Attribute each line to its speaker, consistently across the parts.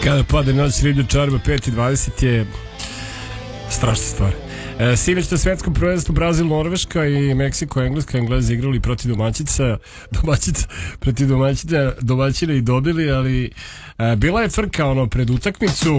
Speaker 1: Kada pade noć riblju čarba 5:20 je strašna stvar. Sinoć na svetskom prvenstvu Brazil, Norveška i Meksiko, Engleska. Englezi igrali protiv domaćina i dobili, ali bila je frka pred utakmicu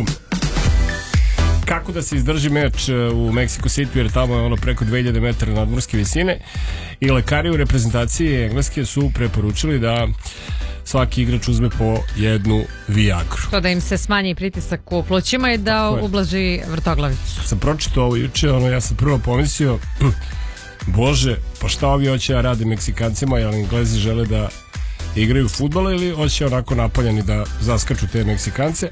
Speaker 1: kako da se izdrži meč u Mexico City, jer tamo je preko 2000 metara nadmorske visine i lekari u reprezentaciji Engleske su preporučili da svaki igrač uzme po jednu Viagru.
Speaker 2: To da im se smanji pritisak u plućima i da ublaži vrtoglavicu.
Speaker 1: Sam pročitao ovo juče, ja sam prvo pomislio Bože, pa šta ovi hoće ja radim Meksikancima, jer Englezi žele da igraju fudbala ili hoće onako napaljeni da zaskaču te Meksikance.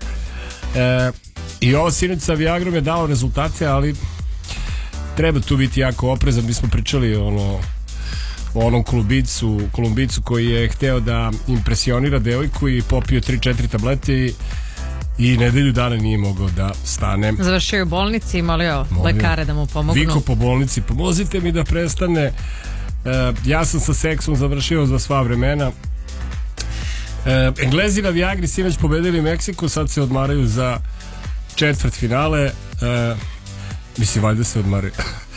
Speaker 1: I ovo sinoć sa Viagrom je dao rezultate, ali treba tu biti jako oprezan. Mi smo pričali o onom Kolumbicu koji je hteo da impresionira devojku i popio 3-4 tablete i nedelju dana nije mogao da stane.
Speaker 2: Završio u bolnici i molio lekare da mu pomognu.
Speaker 1: Viko po bolnici, pomozite mi da prestane. Ja sam sa seksom završio za sva vremena. Englezi na Viagri sinoć pobedili Meksiko, sad se odmaraju za četvrt finale. Mislim, valjda se odmaraju.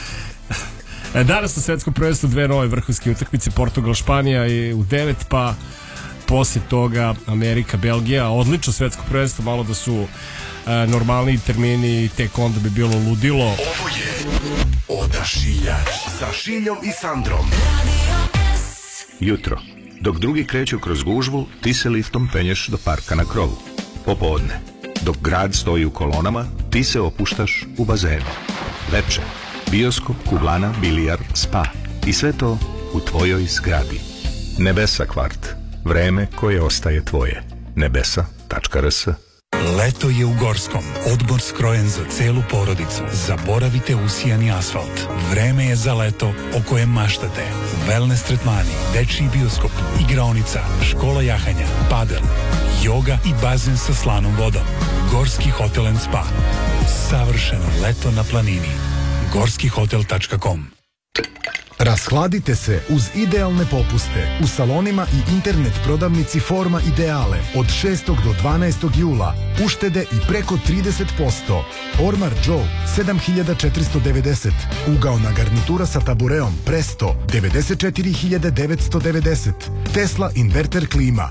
Speaker 1: Danas na svetskom prvenstvu dve nove vrhunske utakmice, Portugal, Španija i u 9, pa poslije toga Amerika, Belgija. Odlično svetsko prvenstvo, malo da su normalniji termini i tek onda bi bilo ludilo.
Speaker 3: Ovo je Odašiljač sa Šiljom i Sandrom.
Speaker 4: Jutro, dok drugi kreću kroz gužvu, ti se liftom penješ do parka na krovu. Popodne, dok grad stoji u kolonama, ti se opuštaš u bazenu. Večer, bioskop, kuglana, bilijar, spa i sve to u tvojoj zgradi. Nebesa kvart, vreme koje ostaje tvoje. Nebesa.rs.
Speaker 5: Leto je u Gorskom. Odmor skrojen za celu porodicu. Zaboravite usijani asfalt. Vreme je za leto o kojem maštate. Wellness tretmani, dečiji bioskop, igraonica, škola jahanja, padel, joga i bazen sa slanom vodom. Gorski hotel and spa. Savršeno leto na planini. gorskihotel.com.
Speaker 6: Rashladite se uz idealne popuste u salonima i internet prodavnici Forma Ideale od 6. do 12. jula. Uštede i preko 30%. Ormar Joe 7490. Ugaona garnitura sa tabureom Presto 94.990. Tesla inverter klima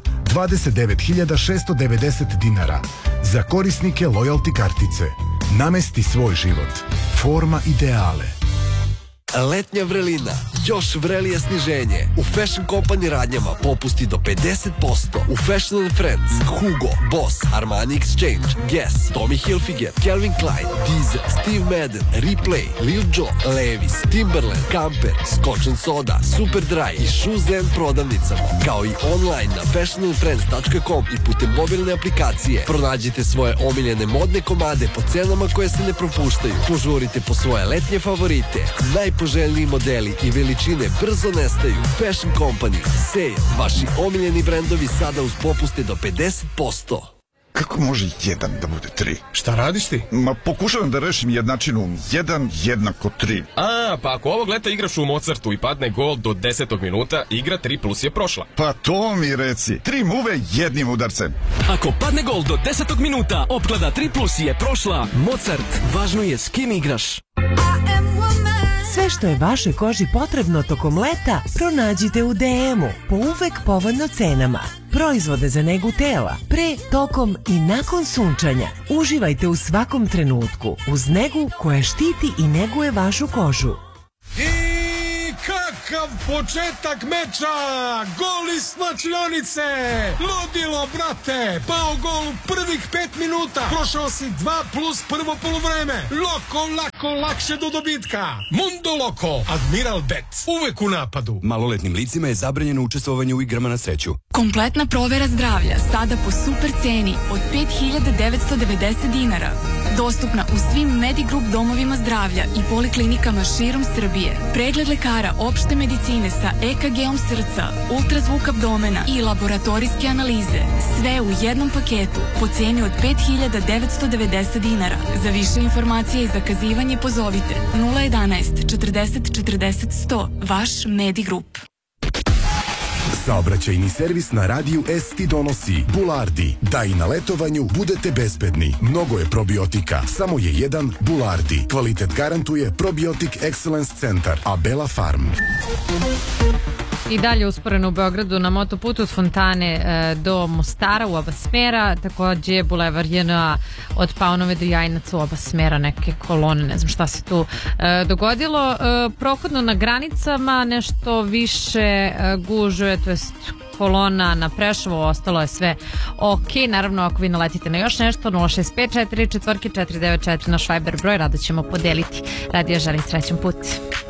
Speaker 6: 29.690 dinara. Za korisnike loyalty kartice. Namesti svoj život. Forma Ideale.
Speaker 7: Letnja vrelina, još vrelije sniženje. U Fashion Company radnjama popusti do 50%. U Fashion and Friends, Hugo, Boss, Armani Exchange, Guess, Tommy Hilfiger, Calvin Klein, Diesel, Steve Madden, Replay, Lil Jon, Levi's, Timberland, Camper, Scotch & Soda, Superdry i Shoes Land prodavnicama, kao i online na fashionandfriends.com i putem mobilne aplikacije. Pronađite svoje omiljene modne komade po cenama koje se ne propuštaju. Požurite po svoje letnje favorite. Najpoželjniji modeli i veličine brzo nestaju. Fashion Company, Sale, vaši omiljeni brendovi sada uz popuste do 50%.
Speaker 8: Kako može 1 da bude 3?
Speaker 9: Šta radiš ti?
Speaker 8: Ma pokušavam da rešim jednačinu 1 jednako 3.
Speaker 9: Pa ako ovog leta igraš u Mozartu i padne gol do 10. minuta, igra 3 plus je prošla.
Speaker 8: Pa to mi reci. 3 muve jednim udarcem.
Speaker 10: Ako padne gol do 10. minuta, opklada 3 plus je prošla. Mozart, važno je s kim igraš.
Speaker 11: Sve što je vašoj koži potrebno tokom leta, pronađite u DM-u po uvek povoljno cenama. Proizvode za negu tela, pre, tokom i nakon sunčanja. Uživajte u svakom trenutku uz negu koja štiti i neguje vašu kožu.
Speaker 12: Kakav početak meča! Gol iz slačionice! Ludilo, brate! Pao gol u prvih 5 minuta! Prošao si 2 plus prvo poluvreme! Lako, lakše do dobitka! Mundo Loko! Admiral Bet! Uvek u napadu!
Speaker 13: Maloletnim licima je zabranjeno učestvovanje u igrama na sreću.
Speaker 14: Kompletna provera zdravlja sada po super ceni od 5.990 dinara. Dostupna u svim Medigroup domovima zdravlja i poliklinikama širom Srbije. Pregled lekara opšte medicine sa EKG-om srca, ultrazvuk abdomena i laboratorijske analize. Sve u jednom paketu po ceni od 5.990 dinara. Za više informacije i zakazivanje pozovite 011 40 40 100. Vaš Medigroup.
Speaker 6: Saobraćajni servis na radiju S ti donosi Bulardi. Da i na letovanju budete bezbedni. Mnogo je probiotika, samo je jedan Bulardi. Kvalitet garantuje Probiotic Excellence Centar, Abela Farm.
Speaker 2: I dalje usporeno u Beogradu na motoputu od Fontane do Mostara u oba smera, takođe Bulevar JNA od Paunove do Jajinaca u oba smera, neke kolone, ne znam šta se tu dogodilo. Prohodno na granicama nešto više gužuje, to jest kolona na Prešovo, ostalo je sve ok. Naravno, ako vi naletite na još nešto, 065 44 494 naš Viber broj, rado ćemo podeliti. Radio želim srećan put.